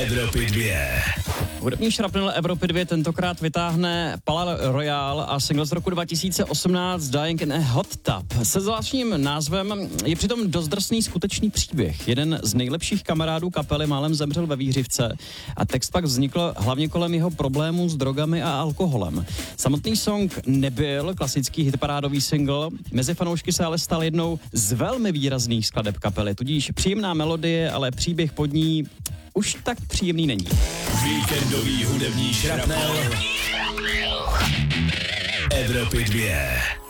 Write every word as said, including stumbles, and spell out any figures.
Evropy dvě. Hudební šrapnel Evropy dvě tentokrát vytáhne Palais Royale a single z roku dva tisíce osmnáct Dying in a Hot Tub. Se zvláštním názvem je přitom dost drsný skutečný příběh. Jeden z nejlepších kamarádů kapely málem zemřel ve výhřivce a text pak vznikl hlavně kolem jeho problémů s drogami a alkoholem. Samotný song nebyl klasický hitparádový single, mezi fanoušky se ale stal jednou z velmi výrazných skladeb kapely, tudíž příjemná melodie, ale příběh pod ní už tak příjemný není. Víkendový hudební šrapnel Evropy dvě.